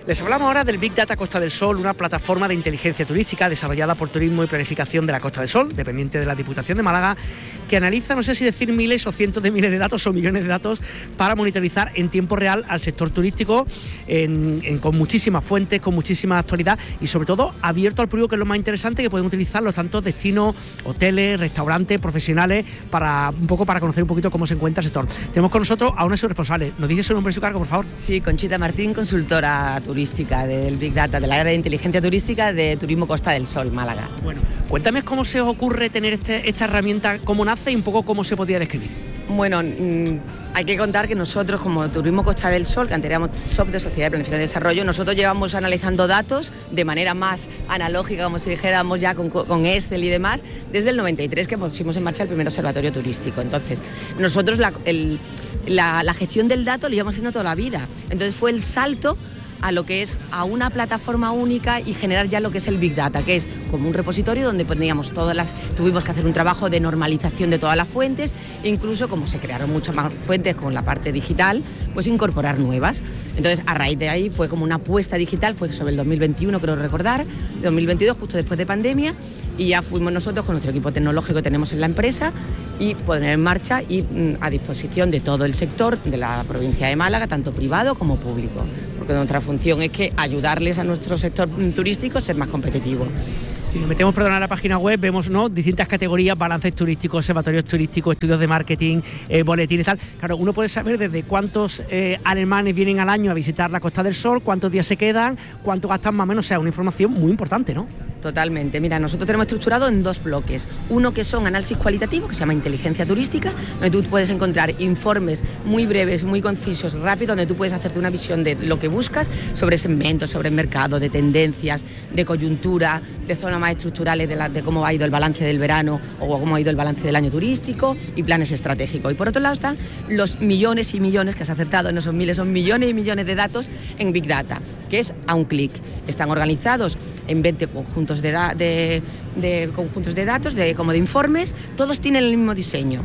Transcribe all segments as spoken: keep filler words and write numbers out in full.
Les hablamos ahora del Big Data Costa del Sol, una plataforma de inteligencia turística desarrollada por Turismo y Planificación de la Costa del Sol, dependiente de la Diputación de Málaga, que analiza, no sé si decir miles o cientos de miles de datos o millones de datos para monitorizar en tiempo real al sector turístico en, en, con muchísimas fuentes, con muchísima actualidad y sobre todo abierto al público, que es lo más interesante, que pueden utilizar los tantos destinos, hoteles, restaurantes, profesionales, para un poco para conocer un poquito cómo se encuentra el sector. Tenemos con nosotros a una de sus responsables. ¿Nos dice su nombre y su cargo, por favor? Sí, Conchita Martín, consultora turística del Big Data, de la área de inteligencia turística de Turismo Costa del Sol, Málaga. Bueno, cuéntame cómo se os ocurre tener este, esta herramienta, cómo nace y un poco cómo se podría describir. Bueno, mmm, hay que contar que nosotros, como Turismo Costa del Sol, que antes éramos S O P de Sociedad de Planificación y Desarrollo, nosotros llevamos analizando datos de manera más analógica, como si dijéramos ya con, con Excel y demás, desde el noventa y tres, que pusimos en marcha el primer observatorio turístico. Entonces, nosotros la, el, la, la gestión del dato lo llevamos haciendo toda la vida. Entonces fue el salto a lo que es a una plataforma única y generar ya lo que es el Big Data, que es como un repositorio donde poníamos todas las, tuvimos que hacer un trabajo de normalización de todas las fuentes, e incluso como se crearon muchas más fuentes con la parte digital, pues incorporar nuevas. Entonces, a raíz de ahí fue como una apuesta digital, fue sobre el dos mil veintiuno, creo recordar, dos mil veintidós, justo después de pandemia, y ya fuimos nosotros con nuestro equipo tecnológico que tenemos en la empresa y poner en marcha y mm, a disposición de todo el sector de la provincia de Málaga, tanto privado como público, porque nuestra función es que ayudarles a nuestro sector turístico a ser más competitivo. Si nos metemos, perdón, a la página web, vemos, ¿no?, distintas categorías: balances turísticos, observatorios turísticos, estudios de marketing, eh, boletines, tal. Claro, uno puede saber desde cuántos eh, alemanes vienen al año a visitar la Costa del Sol, cuántos días se quedan, cuánto gastan más o menos. O sea, una información muy importante, ¿no? Totalmente. Mira, nosotros tenemos estructurado en dos bloques. Uno que son análisis cualitativos, que se llama inteligencia turística, donde tú puedes encontrar informes muy breves, muy concisos, rápidos, donde tú puedes hacerte una visión de lo que buscas sobre segmentos, sobre mercado, de tendencias, de coyuntura, de zonas más estructurales de, la, de cómo ha ido el balance del verano o cómo ha ido el balance del año turístico y planes estratégicos. Y por otro lado están los millones y millones, que has acertado, no son miles, son millones y millones de datos en Big Data, que es a un clic. Están organizados en veinte conjuntos de, da, de, de conjuntos de datos, de, como de informes, todos tienen el mismo diseño.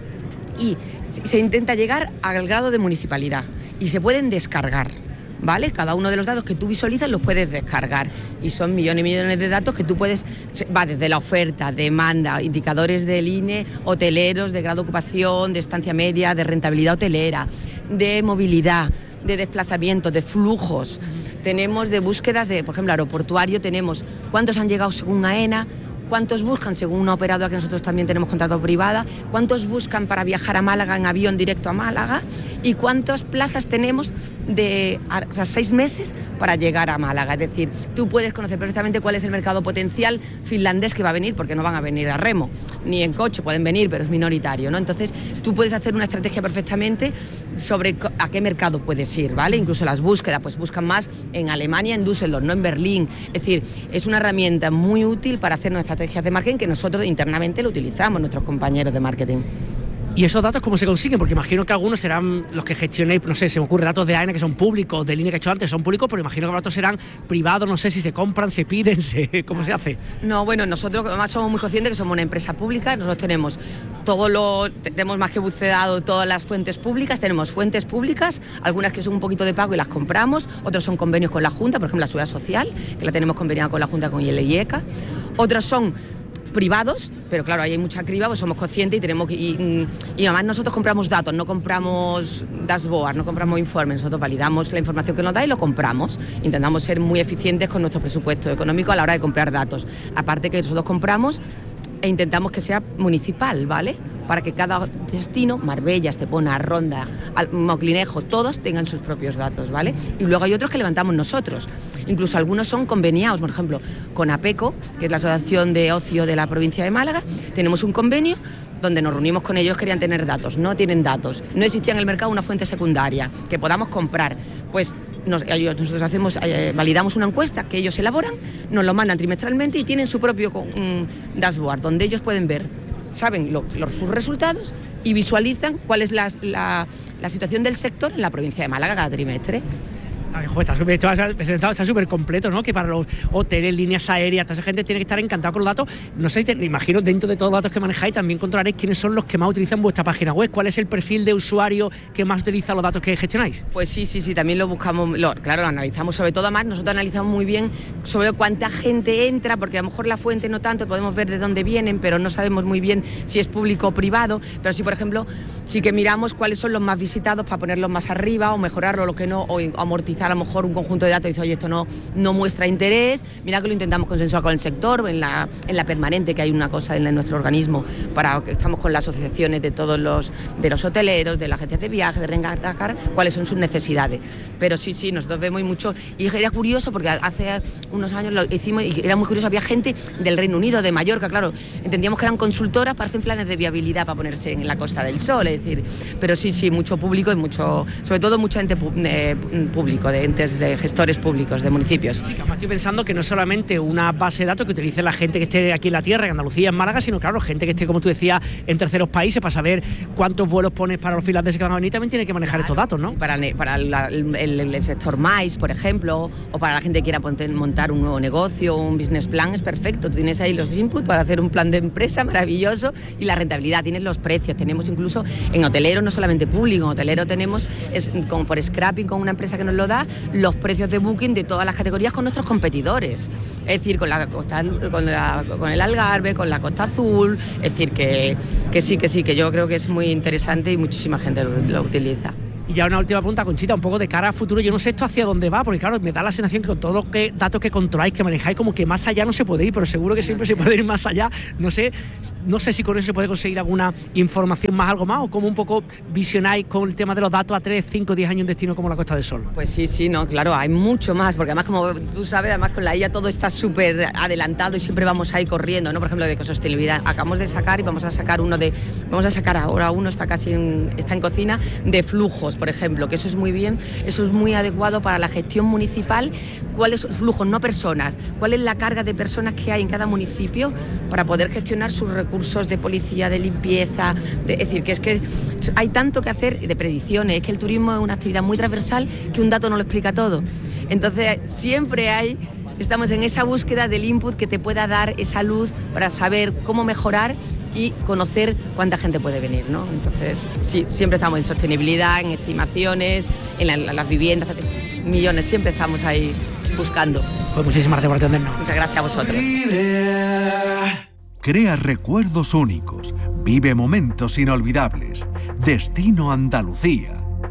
Y se intenta llegar al grado de municipalidad y se pueden descargar, ¿vale? Cada uno de los datos que tú visualizas los puedes descargar y son millones y millones de datos que tú puedes, va desde la oferta, demanda, indicadores del I N E, hoteleros, de grado de ocupación, de estancia media, de rentabilidad hotelera, de movilidad, de desplazamiento, de flujos. Tenemos de búsquedas de, por ejemplo, aeroportuario, tenemos cuántos han llegado según AENA, cuántos buscan según una operadora que nosotros también tenemos contrato privada, cuántos buscan para viajar a Málaga en avión directo a Málaga y cuántas plazas tenemos de hasta seis meses para llegar a Málaga. Es decir, tú puedes conocer perfectamente cuál es el mercado potencial finlandés que va a venir, porque no van a venir a remo, ni en coche, pueden venir, pero es minoritario, ¿no? Entonces, tú puedes hacer una estrategia perfectamente sobre a qué mercado puedes ir, ¿vale? Incluso las búsquedas, pues buscan más en Alemania, en Düsseldorf, no en Berlín. Es decir, es una herramienta muy útil para hacer nuestra estrategias de marketing que nosotros internamente lo utilizamos, nuestros compañeros de marketing. ¿Y esos datos cómo se consiguen? Porque imagino que algunos serán los que gestionéis, no sé, se me ocurre datos de AENA que son públicos, de línea que he hecho antes son públicos, pero imagino que los datos serán privados, no sé si se compran, se piden, se, ¿cómo se hace? No, bueno, nosotros además somos muy conscientes que somos una empresa pública, nosotros tenemos todo lo, tenemos más que buceado todas las fuentes públicas, tenemos fuentes públicas, algunas que son un poquito de pago y las compramos, otros son convenios con la Junta, por ejemplo la Seguridad Social, que la tenemos conveniada con la Junta, con el I E C A, otros son privados, pero claro, ahí hay mucha criba, pues somos conscientes y tenemos que, y, y además nosotros compramos datos, no compramos dashboard, no compramos informes, nosotros validamos la información que nos da y lo compramos. Intentamos ser muy eficientes con nuestro presupuesto económico a la hora de comprar datos. Aparte que nosotros compramos e intentamos que sea municipal, ¿vale? Para que cada destino, Marbella, Estepona, Ronda, Moclinejo, todos tengan sus propios datos, ¿vale? Y luego hay otros que levantamos nosotros. Incluso algunos son conveniados, por ejemplo, con APECO, que es la Asociación de Ocio de la provincia de Málaga. Tenemos un convenio donde nos reunimos con ellos, querían tener datos, no tienen datos. No existía en el mercado una fuente secundaria que podamos comprar. Pues nos, nosotros hacemos, eh, validamos una encuesta que ellos elaboran, nos lo mandan trimestralmente y tienen su propio um, dashboard, donde ellos pueden ver, saben lo, los, sus resultados y visualizan cuál es la, la, la situación del sector en la provincia de Málaga cada trimestre. Está súper completo, ¿no? Que para los hoteles, líneas aéreas, toda esa gente tiene que estar encantado con los datos. No sé, me imagino dentro de todos los datos que manejáis también controlaréis quiénes son los que más utilizan vuestra página web. ¿Cuál es el perfil de usuario que más utiliza los datos que gestionáis? Pues sí, sí, sí, también lo buscamos, lo, claro, lo analizamos sobre todo más. Nosotros analizamos muy bien sobre cuánta gente entra, porque a lo mejor la fuente no tanto, podemos ver de dónde vienen, pero no sabemos muy bien si es público o privado. Pero sí, por ejemplo, sí que miramos cuáles son los más visitados para ponerlos más arriba o mejorarlo, lo que no, o amortizar a lo mejor un conjunto de datos y dice, oye, esto no, no muestra interés. Mira que lo intentamos consensuar con el sector, en la, en la permanente, que hay una cosa en nuestro organismo, para que estamos con las asociaciones de todos los, de los hoteleros, de las agencias de viajes, de Rentacar, cuáles son sus necesidades. Pero sí, sí, nosotros vemos mucho, y era curioso porque hace unos años lo hicimos y era muy curioso, había gente del Reino Unido, de Mallorca, claro, entendíamos que eran consultoras para hacer planes de viabilidad para ponerse en la Costa del Sol, es decir, pero sí, sí, mucho público y mucho, sobre todo mucha ente eh, público, de entes de gestores públicos de municipios. Sí, que además estoy pensando que no es solamente una base de datos que utilice la gente que esté aquí en la tierra, en Andalucía, en Málaga, sino claro, gente que esté, como tú decías, en terceros países para saber cuántos vuelos pones para los finlandeses que van a venir, también tiene que manejar claro, estos datos, ¿no? Para, para la, el, el, el sector MAIS, por ejemplo, o para la gente que quiera montar un nuevo negocio, un business plan, es perfecto. Tú tienes ahí los inputs para hacer un plan de empresa maravilloso y la rentabilidad, tienes los precios. Tenemos incluso en hotelero, no solamente público, en hotelero tenemos, es, como por scrapping con una empresa que nos lo da, los precios de booking de todas las categorías con nuestros competidores. Es decir, con, la costa, con, la, con el Algarve, con la Costa Azul, es decir, que, que sí, que sí, que yo creo que es muy interesante y muchísima gente lo, lo utiliza. Y ya una última pregunta, Conchita, un poco de cara a futuro. Yo no sé esto hacia dónde va, porque claro, me da la sensación que con todos los que, datos que controláis, que manejáis, como que más allá no se puede ir, pero seguro que siempre se puede ir más allá. No sé, no sé si con eso se puede conseguir alguna información más, algo más, o cómo un poco visionáis con el tema de los datos a tres, cinco, diez años en destino como la Costa del Sol. Pues sí, sí, no, claro, hay mucho más, porque además, como tú sabes, además con la I A todo está súper adelantado y siempre vamos ahí corriendo, ¿no? Por ejemplo, de ecosostenibilidad. Acabamos de sacar y vamos a sacar uno de, vamos a sacar ahora uno, está casi en, está en cocina, de flujos, por ejemplo, que eso es muy bien, eso es muy adecuado para la gestión municipal. ¿Cuáles son flujos, no personas? ¿Cuál es la carga de personas que hay en cada municipio para poder gestionar sus recursos de policía, de limpieza? De, es decir, que es que hay tanto que hacer de predicciones, es que el turismo es una actividad muy transversal que un dato no lo explica todo. Entonces, siempre hay, estamos en esa búsqueda del input que te pueda dar esa luz para saber cómo mejorar y conocer cuánta gente puede venir, ¿no? Entonces, sí, siempre estamos en sostenibilidad, en estimaciones, en, la, en las viviendas, millones, siempre estamos ahí buscando. Pues muchísimas gracias por atendernos. Muchas gracias a vosotros. Crea recuerdos únicos, vive momentos inolvidables. Destino Andalucía.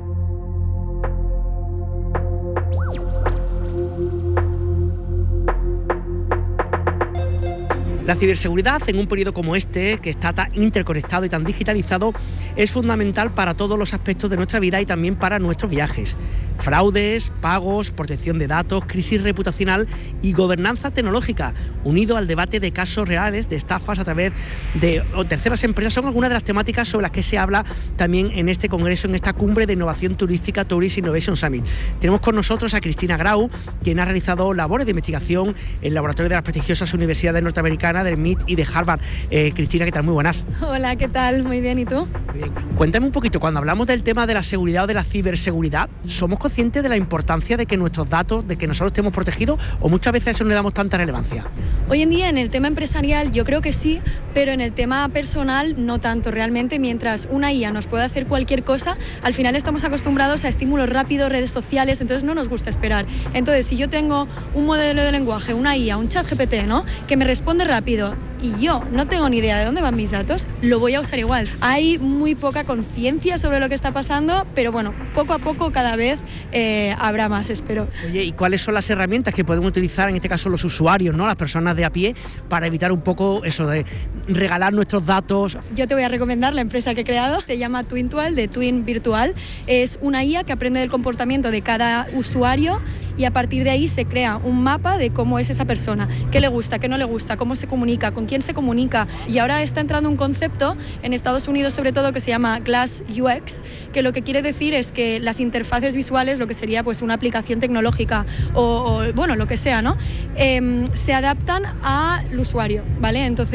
La ciberseguridad en un periodo como este, que está tan interconectado y tan digitalizado, es fundamental para todos los aspectos de nuestra vida y también para nuestros viajes. Fraudes, pagos, protección de datos, crisis reputacional y gobernanza tecnológica, unido al debate de casos reales de estafas a través de terceras empresas, son algunas de las temáticas sobre las que se habla también en este congreso, en esta cumbre de innovación turística Tourist Innovation Summit. Tenemos con nosotros a Cristina Grau, quien ha realizado labores de investigación en el laboratorio de las prestigiosas universidades norteamericanas del M I T y de Harvard. Eh, Cristina, ¿qué tal? Muy buenas. Hola, ¿qué tal? Muy bien, ¿y tú? Bien. Cuéntame un poquito, cuando hablamos del tema de la seguridad o de la ciberseguridad, ¿somos conscientes de la importancia de que nuestros datos, de que nosotros estemos protegidos, o muchas veces a eso no le damos tanta relevancia? Hoy en día en el tema empresarial yo creo que sí, pero en el tema personal no tanto. Realmente mientras una I A nos puede hacer cualquier cosa, al final estamos acostumbrados a estímulos rápidos, redes sociales, entonces no nos gusta esperar. Entonces si yo tengo un modelo de lenguaje, una I A, un chat G P T, ¿no?, que me responde rápido y yo no tengo ni idea de dónde van mis datos, lo voy a usar igual. Hay muy poca conciencia sobre lo que está pasando, pero bueno, poco a poco cada vez eh, habrá más, espero. Oye, ¿y cuáles son las herramientas que podemos utilizar, en este caso los usuarios, ¿no?, las personas de a pie, para evitar un poco eso de regalar nuestros datos? Yo te voy a recomendar la empresa que he creado, se llama Twintual, de Twin Virtual. Es una I A que aprende del comportamiento de cada usuario y a partir de ahí se crea un mapa de cómo es esa persona, qué le gusta, qué no le gusta, cómo se comunica, con quién se comunica. Y ahora está entrando un concepto en Estados Unidos sobre todo que se llama Glass U X, que lo que quiere decir es que las interfaces visuales, lo que sería pues una aplicación tecnológica o, o bueno, lo que sea, ¿no?, eh, se adaptan al usuario, ¿vale? Entonces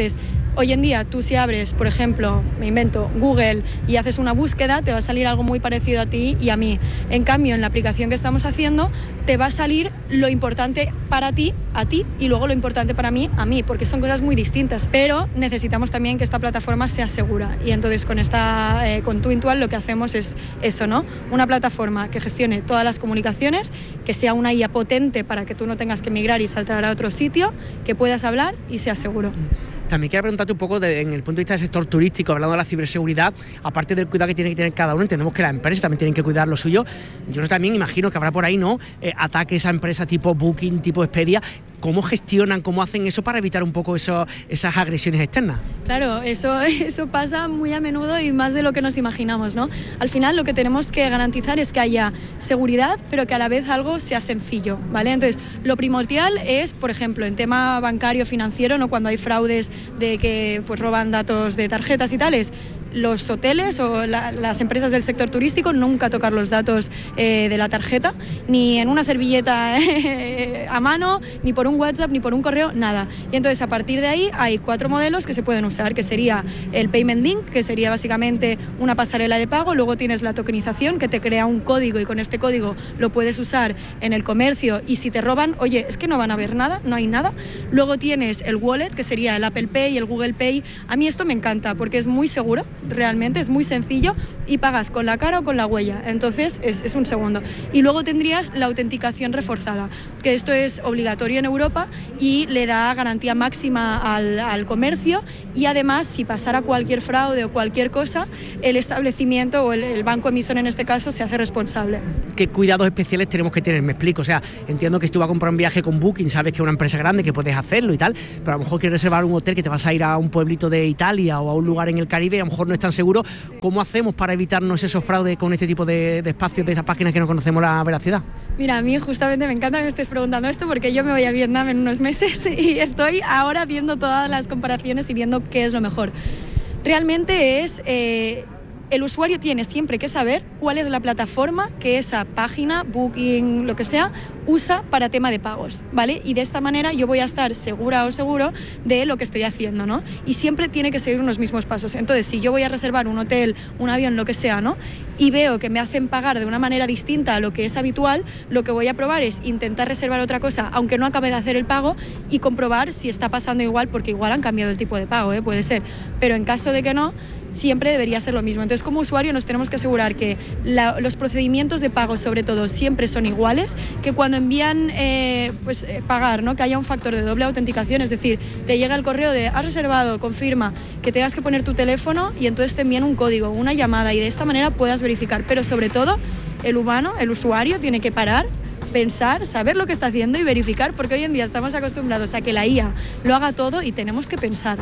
Hoy en día tú si abres, por ejemplo, me invento, Google y haces una búsqueda, te va a salir algo muy parecido a ti y a mí. En cambio, en la aplicación que estamos haciendo, te va a salir lo importante para ti, a ti, y luego lo importante para mí, a mí, porque son cosas muy distintas. Pero necesitamos también que esta plataforma sea segura. Y entonces con, esta, eh, con Twintual lo que hacemos es eso, ¿no? Una plataforma que gestione todas las comunicaciones, que sea una I A potente para que tú no tengas que migrar y saltar a otro sitio, que puedas hablar y sea seguro. También quiero preguntarte un poco de, en el punto de vista del sector turístico, hablando de la ciberseguridad, aparte del cuidado que tiene que tener cada uno, entendemos que las empresas también tienen que cuidar lo suyo. Yo también imagino que habrá por ahí, ¿no?, eh, ataques a empresas tipo Booking, tipo Expedia. ¿Cómo gestionan, cómo hacen eso para evitar un poco eso, esas agresiones externas? Claro, eso, eso pasa muy a menudo y más de lo que nos imaginamos, ¿no? Al final lo que tenemos que garantizar es que haya seguridad, pero que a la vez algo sea sencillo, ¿vale? Entonces, lo primordial es, por ejemplo, en tema bancario, financiero, ¿no?, cuando hay fraudes de que pues roban datos de tarjetas y tales, los hoteles o la, las empresas del sector turístico nunca tocar los datos eh, de la tarjeta, ni en una servilleta eh, a mano, ni por un WhatsApp, ni por un correo, nada. Y entonces a partir de ahí hay cuatro modelos que se pueden usar, que sería el Payment Link, que sería básicamente una pasarela de pago, luego tienes la tokenización, que te crea un código y con este código lo puedes usar en el comercio y si te roban, oye, es que no van a ver nada, no hay nada. Luego tienes el Wallet, que sería el Apple Pay, el Google Pay. A mí esto me encanta porque es muy seguro, realmente es muy sencillo y pagas con la cara o con la huella, entonces es, es un segundo. Y luego tendrías la autenticación reforzada, que esto es obligatorio en Europa y le da garantía máxima al, al comercio y además si pasara cualquier fraude o cualquier cosa, el establecimiento o el, el banco emisor en este caso se hace responsable. ¿Qué cuidados especiales tenemos que tener? Me explico, o sea, entiendo que si tú vas a comprar un viaje con Booking, sabes que es una empresa grande, que puedes hacerlo y tal, pero a lo mejor quieres reservar un hotel que te vas a ir a un pueblito de Italia o a un lugar en el Caribe, a lo mejor no es tan seguro. ¿Cómo hacemos para evitarnos esos fraudes con este tipo de, de espacios, de esas páginas que no conocemos la veracidad? Mira, a mí justamente me encanta que me estés preguntando esto porque yo me voy a Vietnam en unos meses y estoy ahora viendo todas las comparaciones y viendo qué es lo mejor. Realmente es... Eh, el usuario tiene siempre que saber cuál es la plataforma que esa página, Booking, lo que sea, usa para tema de pagos, ¿vale? Y de esta manera yo voy a estar segura o seguro de lo que estoy haciendo, ¿no? Y siempre tiene que seguir unos mismos pasos. Entonces, si yo voy a reservar un hotel, un avión, lo que sea, ¿no?, y veo que me hacen pagar de una manera distinta a lo que es habitual, lo que voy a probar es intentar reservar otra cosa, aunque no acabe de hacer el pago, y comprobar si está pasando igual, porque igual han cambiado el tipo de pago, ¿eh? Puede ser. Pero en caso de que no, siempre debería ser lo mismo. Entonces, como usuario nos tenemos que asegurar que la, los procedimientos de pago, sobre todo, siempre son iguales, que cuando envían eh, pues, eh, pagar, ¿no?, que haya un factor de doble autenticación, es decir, te llega el correo de has reservado, confirma, que tengas que poner tu teléfono y entonces te envían un código, una llamada y de esta manera puedas verificar. Pero sobre todo, el humano, el usuario, tiene que parar, pensar, saber lo que está haciendo y verificar, porque hoy en día estamos acostumbrados a que la I A lo haga todo y tenemos que pensar.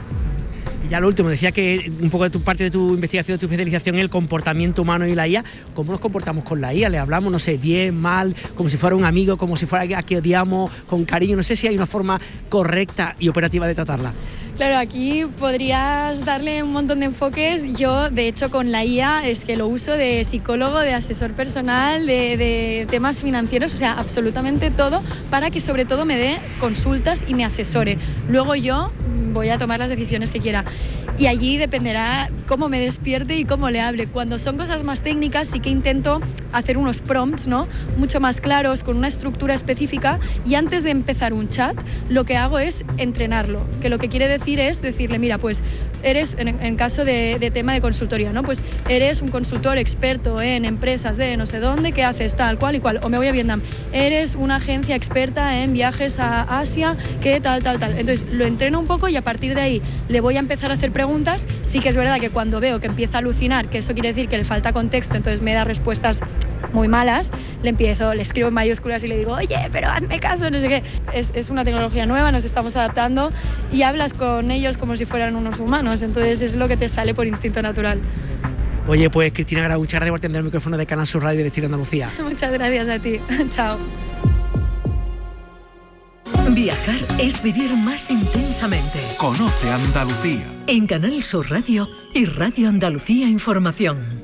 Y ya lo último, decía que un poco de tu parte de tu investigación, de tu especialización, el comportamiento humano y la I A. ¿Cómo nos comportamos con la I A? ¿Le hablamos, no sé, bien, mal, como si fuera un amigo, como si fuera a que odiamos, con cariño? No sé si hay una forma correcta y operativa de tratarla. Claro, aquí podrías darle un montón de enfoques. Yo, de hecho, con la I A es que lo uso de psicólogo, de asesor personal, de, de temas financieros, o sea, absolutamente todo, para que sobre todo me dé consultas y me asesore. Luego yo voy a tomar las decisiones que quiera. Y allí dependerá cómo me despierte y cómo le hable. Cuando son cosas más técnicas sí que intento hacer unos prompts, ¿no?, mucho más claros, con una estructura específica, y antes de empezar un chat lo que hago es entrenarlo, que lo que quiere decir es decirle, mira, pues eres, en, en caso de, de tema de consultoría, ¿no?, pues eres un consultor experto en empresas de no sé dónde, que haces tal, cual y cual, o me voy a Vietnam, eres una agencia experta en viajes a Asia, que tal, tal, tal. Entonces lo entreno un poco y a partir de ahí le voy a empezar a hacer preguntas. Sí que es verdad que cuando veo que empieza a alucinar, que eso quiere decir que le falta contexto, entonces me da respuestas muy malas, le empiezo, le escribo en mayúsculas y le digo, oye, pero hazme caso, no sé qué. Es, es una tecnología nueva, nos estamos adaptando y hablas con ellos como si fueran unos humanos, entonces es lo que te sale por instinto natural. Oye, pues Cristina Grau, muchas gracias por atender el micrófono de Canal Sur Radio y Destino Andalucía. Muchas gracias a ti. Chao. Viajar es vivir más intensamente. Conoce Andalucía. En Canal Sur Radio y Radio Andalucía Información.